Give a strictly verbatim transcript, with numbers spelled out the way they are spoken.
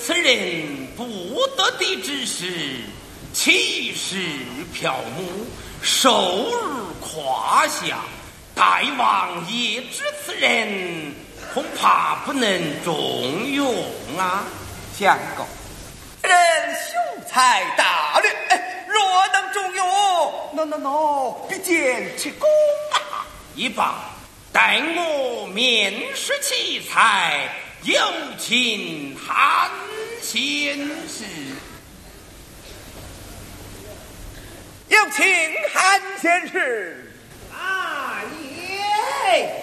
此人不得的之事，气势飘目，受而胯下，大王也知此人恐怕不能重用啊。 相公，人雄才大略，若能重用，那那那必见其功啊！ 一罢，待我面试奇才，有请韩先生。 有请韩先生。 啊耶！